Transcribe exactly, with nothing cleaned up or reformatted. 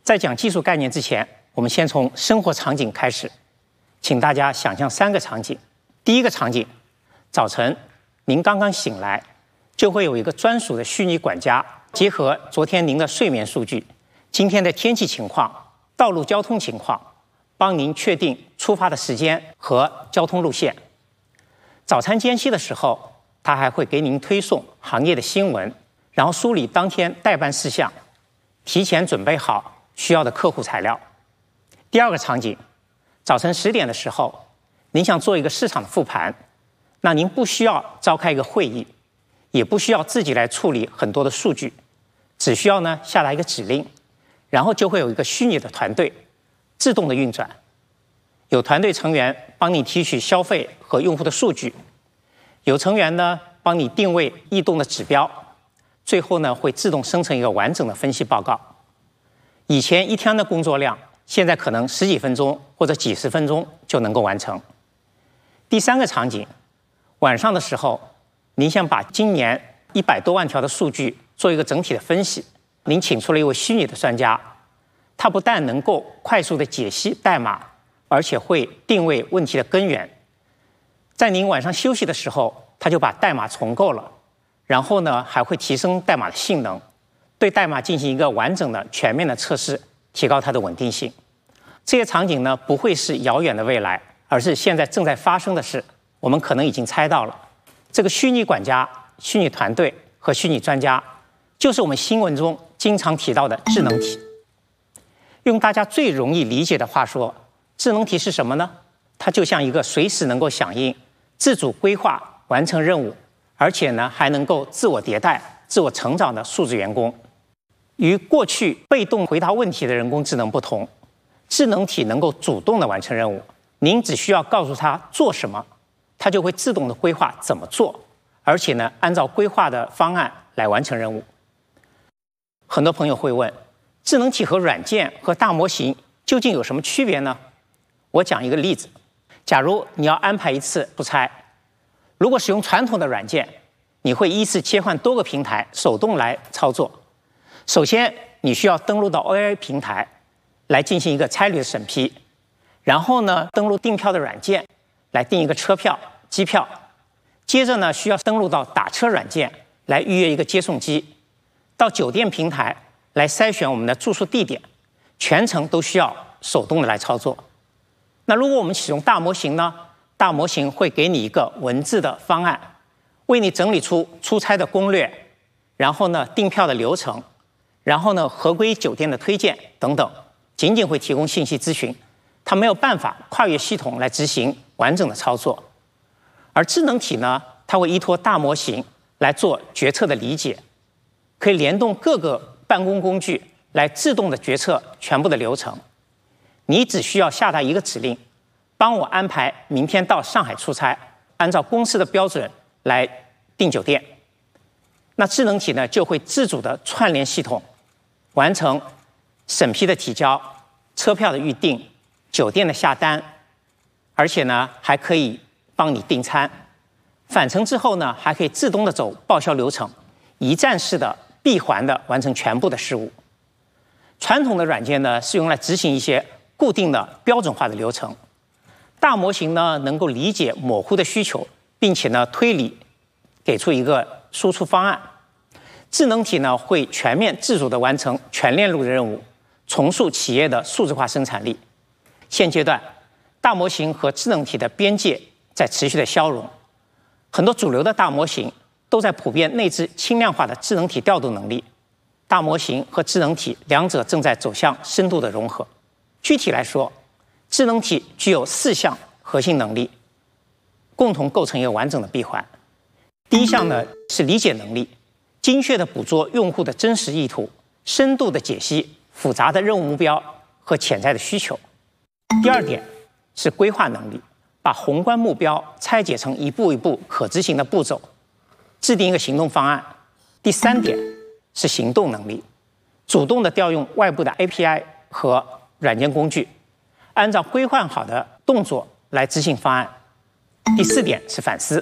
在讲技术概念之前，我们先从生活场景开始，请大家想象三个场景。第一个场景，早晨您刚刚醒来，就会有一个专属的虚拟管家，结合昨天您的睡眠数据、今天的天气情况、道路交通情况，帮您确定出发的时间和交通路线。早餐间隙的时候，它还会给您推送行业的新闻，然后梳理当天待办事项，提前准备好需要的客户材料。第二个场景，早晨十点的时候，您想做一个市场的复盘，那您不需要召开一个会议，也不需要自己来处理很多的数据，只需要呢下达一个指令，然后就会有一个虚拟的团队自动的运转，有团队成员帮你提取消费和用户的数据，有成员呢帮你定位异动的指标，最后呢会自动生成一个完整的分析报告。以前一天的工作量，现在可能十几分钟或者几十分钟就能够完成。第三个场景，晚上的时候，您想把今年一百多万条的数据做一个整体的分析，您请出了一位虚拟的专家，他不但能够快速的解析代码，而且会定位问题的根源。在您晚上休息的时候，他就把代码重构了，然后呢还会提升代码的性能，对代码进行一个完整的全面的测试，提高它的稳定性。这些场景呢不会是遥远的未来，而是现在正在发生的事。我们可能已经猜到了，这个虚拟管家、虚拟团队和虚拟专家，就是我们新闻中经常提到的智能体。用大家最容易理解的话说，智能体是什么呢？它就像一个随时能够响应、自主规划、完成任务，而且呢还能够自我迭代、自我成长的数字员工。与过去被动回答问题的人工智能不同，智能体能够主动的完成任务，您只需要告诉它做什么，它就会自动的规划怎么做，而且呢按照规划的方案来完成任务。很多朋友会问，智能体和软件和大模型究竟有什么区别呢？我讲一个例子，假如你要安排一次出差，如果使用传统的软件，你会依次切换多个平台，手动来操作。首先，你需要登录到 O A I 平台来进行一个差旅的审批，然后呢，登录订票的软件来订一个车票、机票。接着呢，需要登录到打车软件来预约一个接送机，到酒店平台来筛选我们的住宿地点，全程都需要手动的来操作。那如果我们使用大模型呢？大模型会给你一个文字的方案，为你整理出出差的攻略，然后呢，订票的流程。然后呢，合规酒店的推荐等等，仅仅会提供信息咨询，它没有办法跨越系统来执行完整的操作。而智能体呢，它会依托大模型来做决策的理解，可以联动各个办公工具来自动的决策全部的流程。你只需要下达一个指令，帮我安排明天到上海出差，按照公司的标准来订酒店。那智能体呢，就会自主的串联系统，完成审批的提交、车票的预订、酒店的下单，而且呢还可以帮你订餐。返程之后呢，还可以自动的走报销流程，一站式的闭环的完成全部的事务。传统的软件呢是用来执行一些固定的标准化的流程，大模型呢能够理解模糊的需求，并且呢推理给出一个输出方案。智能体呢会全面自主地完成全链路的任务，重塑企业的数字化生产力。现阶段，大模型和智能体的边界在持续的消融，很多主流的大模型都在普遍内置轻量化的智能体调度能力。大模型和智能体两者正在走向深度的融合。具体来说，智能体具有四项核心能力，共同构成一个完整的闭环。第一项呢是理解能力，精确地捕捉用户的真实意图，深度地解析复杂的任务目标和潜在的需求。第二点是规划能力，把宏观目标拆解成一步一步可执行的步骤，制定一个行动方案。第三点是行动能力，主动地调用外部的 A P I 和软件工具，按照规划好的动作来执行方案。第四点是反思，